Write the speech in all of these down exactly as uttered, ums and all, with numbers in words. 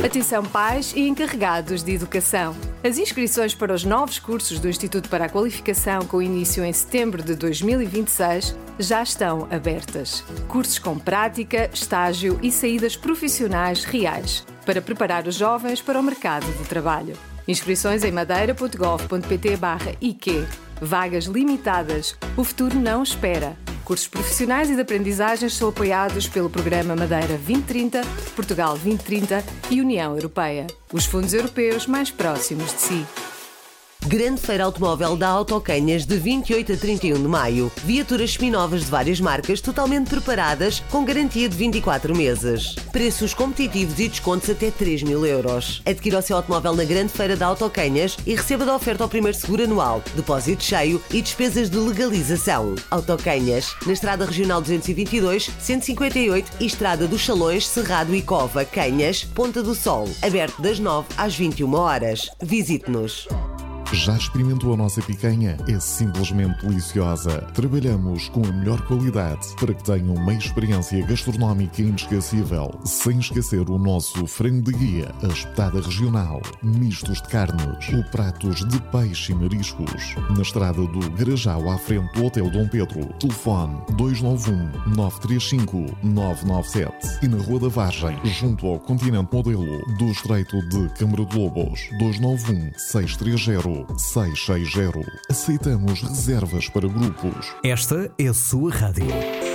Atenção pais e encarregados de educação. As inscrições para os novos cursos do Instituto para a Qualificação, com início em setembro de dois mil e vinte e seis, já estão abertas. Cursos com prática, estágio e saídas profissionais reais, para preparar os jovens para o mercado de trabalho. Inscrições em madeira ponto gov ponto pt barra I Q. Vagas limitadas. O futuro não espera. Cursos profissionais e de aprendizagem são apoiados pelo Programa Madeira vinte trinta, Portugal vinte trinta e União Europeia. Os fundos europeus mais próximos de si. Grande Feira Automóvel da Autocanhas de vinte e oito a trinta e um de maio. Viaturas seminovas de várias marcas totalmente preparadas com garantia de vinte e quatro meses. Preços competitivos e descontos até três mil euros. Adquira o seu automóvel na Grande Feira da Autocanhas e receba da oferta o primeiro seguro anual, depósito cheio e despesas de legalização. Autocanhas, na Estrada Regional duzentos e vinte e dois, cento e cinquenta e oito e Estrada dos Salões, Cerrado e Cova, Canhas, Ponta do Sol. Aberto das nove às vinte e uma horas. Visite-nos. Já experimentou a nossa picanha? É simplesmente deliciosa. Trabalhamos com a melhor qualidade para que tenham uma experiência gastronómica inesquecível. Sem esquecer o nosso frango de guia, a espetada regional, mistos de carnes ou pratos de peixe e mariscos. Na estrada do Garajal, à frente do Hotel Dom Pedro. Telefone dois nove um, nove três cinco, nove nove sete. E na Rua da Vargem, junto ao Continente Modelo do Estreito de Câmara de Lobos. dois nove um, seis três zero, seis seis zero. Aceitamos reservas para grupos. Esta é a sua rádio.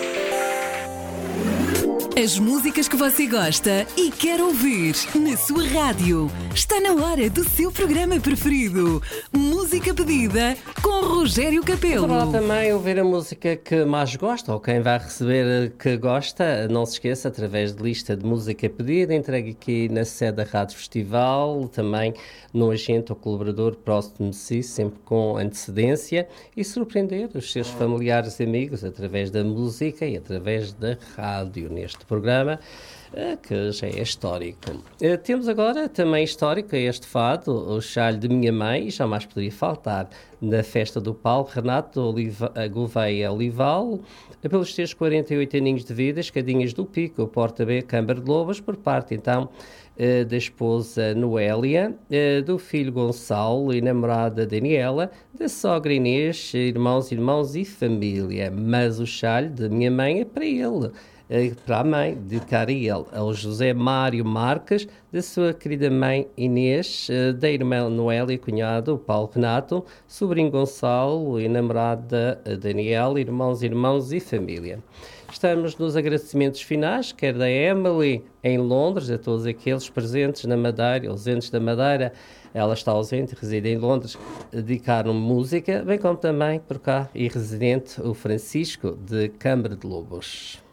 As músicas que você gosta e quer ouvir na sua rádio. Está na hora do seu programa preferido. Música pedida com Rogério Capelo. Para lá também ouvir a música que mais gosta, ou quem vai receber que gosta, não se esqueça, através de lista de música pedida, entregue aqui na sede da Rádio Festival, também no agente ou colaborador próximo de si, sempre com antecedência, e surpreender os seus familiares e amigos através da música e através da rádio neste programa, que já é histórico. Temos agora também histórico este fado, o Chalho de Minha Mãe, jamais poderia faltar na festa do Paulo Renato Oliva, Gouveia Olival, pelos seus quarenta e oito aninhos de vida, escadinhas do Pico, Porta B, Câmara de Lobos, por parte então da esposa Noélia, do filho Gonçalo e namorada Daniela, da sogra Inês, irmãos, irmãos e família. Mas o Chalho de Minha Mãe é para ele, para a mãe, dedicar a ele, ao José Mário Marques, da sua querida mãe Inês, da irmã Noélia, cunhado Paulo Renato, sobrinho Gonçalo e namorada Daniela, irmãos, irmãos e família. Estamos nos agradecimentos finais, quer da Emily em Londres, a todos aqueles presentes na Madeira, ausentes da Madeira. Ela está ausente, reside em Londres, dedicaram música, bem como também por cá e residente o Francisco de Câmara de Lobos.